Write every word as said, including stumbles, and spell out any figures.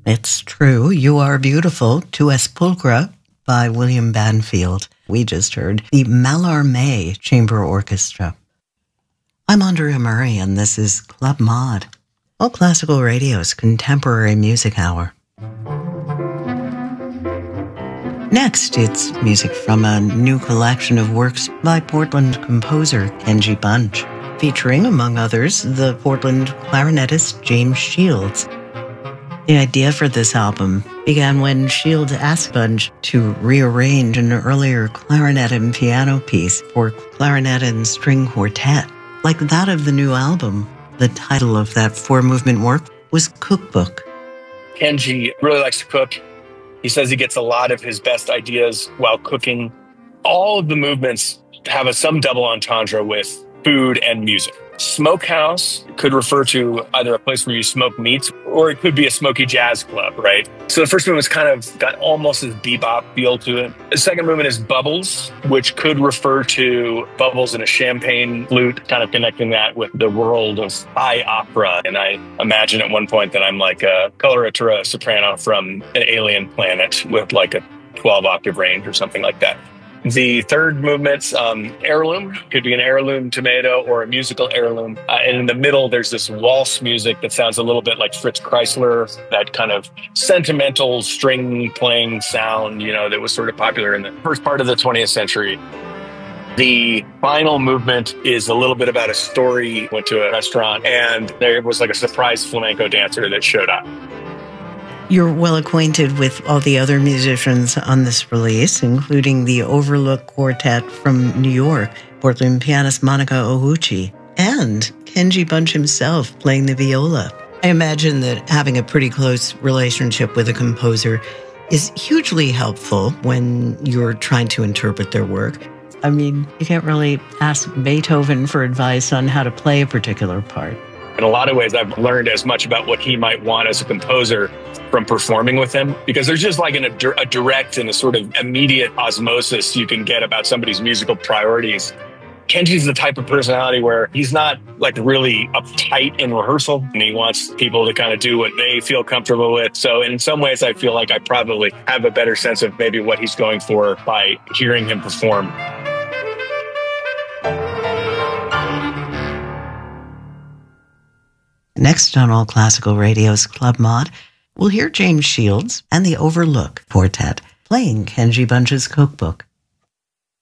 It's True, You Are Beautiful, Tu Es Pulcra by William Banfield. We just heard the Mallarmé Chamber Orchestra. I'm Andrea Murray, and this is Club Mod, All Classical Radio's contemporary music hour. Next, it's music from a new collection of works by Portland composer Kenji Bunch, featuring, among others, the Portland clarinetist James Shields. The idea for this album began when Shields asked Bunch to rearrange an earlier clarinet and piano piece for clarinet and string quartet. Like that of the new album, the title of that four-movement work was Cookbook. Kenji really likes to cook. He says he gets a lot of his best ideas while cooking. All of the movements have a, some double entendre with food and music. Smokehouse could refer to either a place where you smoke meats, or it could be a smoky jazz club, right? So the first movement's kind of got almost this bebop feel to it. The second movement is Bubbles, which could refer to bubbles in a champagne flute, kind of connecting that with the world of high opera. And I imagine at one point that I'm like a coloratura soprano from an alien planet with like a twelve octave range or something like that. The third movement's um, heirloom, could be an heirloom tomato or a musical heirloom. Uh, and in the middle, there's this waltz music that sounds a little bit like Fritz Kreisler, that kind of sentimental string playing sound, you know, that was sort of popular in the first part of the twentieth century. The final movement is a little bit about a story. Went to a restaurant and there was like a surprise flamenco dancer that showed up. You're well acquainted with all the other musicians on this release, including the Overlook Quartet from New York, Portland pianist Monica Ouchi, and Kenji Bunch himself playing the viola. I imagine that having a pretty close relationship with a composer is hugely helpful when you're trying to interpret their work. I mean, you can't really ask Beethoven for advice on how to play a particular part. In a lot of ways, I've learned as much about what he might want as a composer from performing with him, because there's just like an, a, a direct and a sort of immediate osmosis you can get about somebody's musical priorities. Kenji's the type of personality where he's not like really uptight in rehearsal, and he wants people to kind of do what they feel comfortable with. So in some ways, I feel like I probably have a better sense of maybe what he's going for by hearing him perform. Next on All Classical Radio's Club Mod, we'll hear James Shields and the Overlook Quartet playing Kenji Bunch's Cookbook.